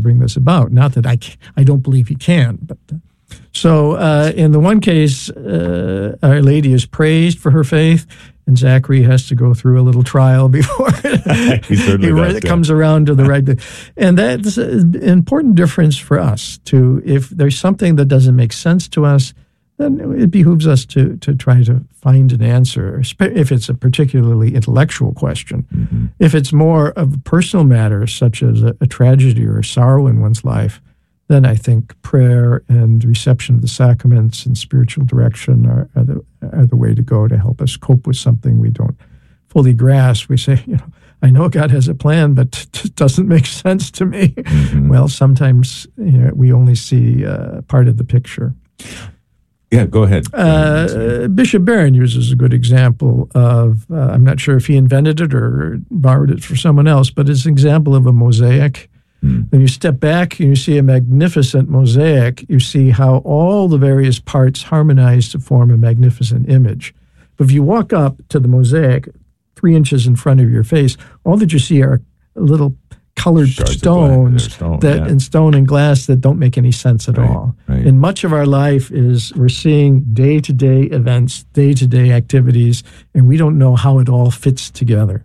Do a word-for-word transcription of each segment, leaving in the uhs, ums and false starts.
bring this about. Not that I, I don't believe he can, but uh, so uh, in the one case, uh, Our Lady is praised for her faith, and Zachary has to go through a little trial before he certainly he does, re- comes around to the right thing. And that's an important difference for us. To if there's something that doesn't make sense to us, then it behooves us to to try to find an answer, if it's a particularly intellectual question. Mm-hmm. If it's more of a personal matter, such as a, a tragedy or a sorrow in one's life, then I think prayer and reception of the sacraments and spiritual direction are, are, the, are the way to go to help us cope with something we don't fully grasp. We say, you know, I know God has a plan, but it doesn't make sense to me. Mm-hmm. Well, sometimes you know, we only see uh, part of the picture. Yeah, go ahead. Uh, Bishop Barron uses a good example of, uh, I'm not sure if he invented it or borrowed it from someone else, but it's an example of a mosaic. Mm. When you step back and you see a magnificent mosaic, you see how all the various parts harmonize to form a magnificent image. But if you walk up to the mosaic three inches in front of your face, all that you see are little colored Shards of stones stone, that yeah. and stone and glass that don't make any sense at Right, all. right. And much of our life is we're seeing day-to-day events, day-to-day activities, and we don't know how it all fits together.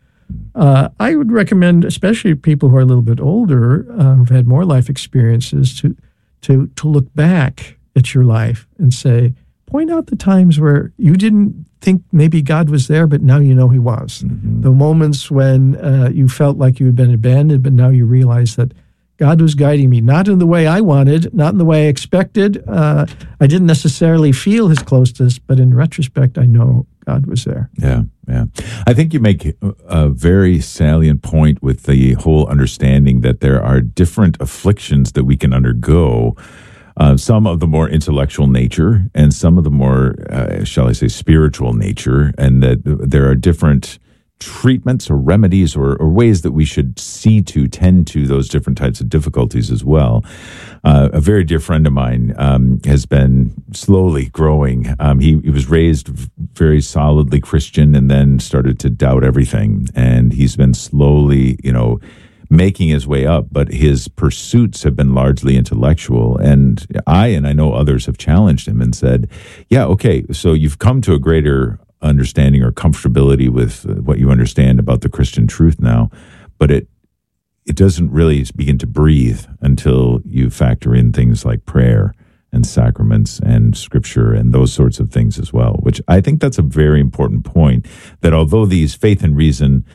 Uh, I would recommend, especially people who are a little bit older, uh, who've had more life experiences, to to to look back at your life and say, point out the times where you didn't think maybe God was there, but now you know he was. Mm-hmm. The moments when uh, you felt like you had been abandoned, but now you realize that God was guiding me, not in the way I wanted, not in the way I expected. Uh, I didn't necessarily feel his closeness, but in retrospect, I know God was there. Yeah, yeah. I think you make a very salient point with the whole understanding that there are different afflictions that we can undergo, uh, some of the more intellectual nature and some of the more, uh, shall I say, spiritual nature, and that there are different treatments or remedies or, or ways that we should see to tend to those different types of difficulties as well. Uh, a very dear friend of mine um, has been slowly growing. Um, he, he was raised very solidly Christian and then started to doubt everything. And he's been slowly, you know, making his way up, but his pursuits have been largely intellectual. And I, and I know others, have challenged him and said, yeah, okay, so you've come to a greater understanding or comfortability with what you understand about the Christian truth now, but it it doesn't really begin to breathe until you factor in things like prayer and sacraments and scripture and those sorts of things as well, which I think that's a very important point, that although these faith and reason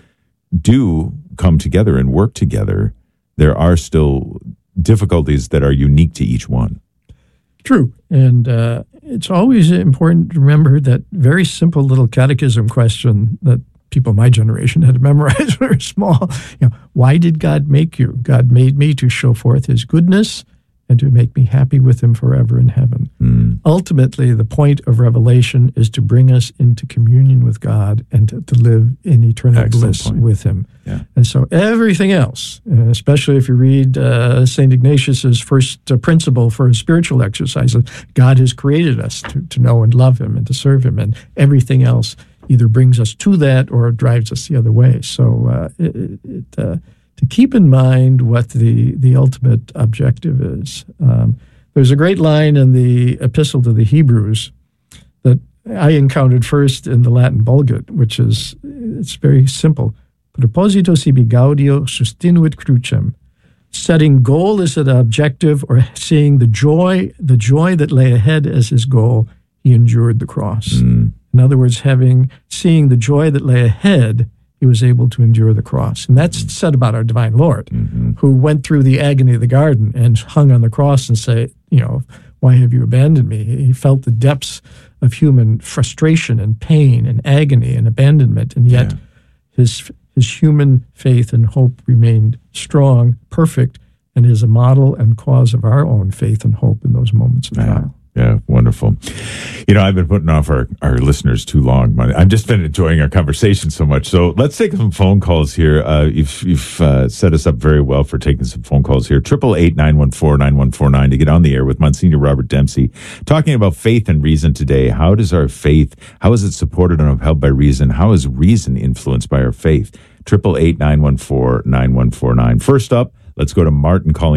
do come together and work together, there are still difficulties that are unique to each one. True. And uh, it's always important to remember that very simple little catechism question that people my generation had to memorize when they were small. You know, why did God make you? God made me to show forth his goodness and to make me happy with him forever in heaven. Mm. Ultimately, the point of revelation is to bring us into communion with God and to, to live in eternal Excellent bliss point. with him. Yeah. And so everything else, uh, especially if you read uh, Saint Ignatius's first uh, principle for spiritual exercises, God has created us to, to know and love him and to serve him, and everything else either brings us to that or drives us the other way. So uh, it, it, uh, to keep in mind what the, the ultimate objective is. Um, there's a great line in the Epistle to the Hebrews that I encountered first in the Latin Vulgate, which is, it's very simple. Proposito sibi gaudio sustinuit crucem. Setting goal as an objective, or seeing the joy, the joy that lay ahead as his goal, he endured the cross. Mm. In other words, having seeing the joy that lay ahead, he was able to endure the cross. And that's said about our divine Lord, Mm-hmm. who went through the agony of the garden and hung on the cross and say, you know, why have you abandoned me? He felt the depths of human frustration and pain and agony and abandonment, and yet Yeah. his his human faith and hope remained strong, perfect, and is a model and cause of our own faith and hope in those moments of Yeah. trial. Yeah, wonderful. You know, I've been putting off our, our listeners too long. I've just been enjoying our conversation so much. So let's take some phone calls here. Uh, you've you've uh, set us up very well for taking some phone calls here. Triple eight nine one four nine one four nine to get on the air with Monsignor Robert Dempsey, talking about faith and reason today. How does our faith, how is it supported and upheld by reason? How is reason influenced by our faith? Triple eight nine one four nine one four nine. First up, Let's go to Martin calling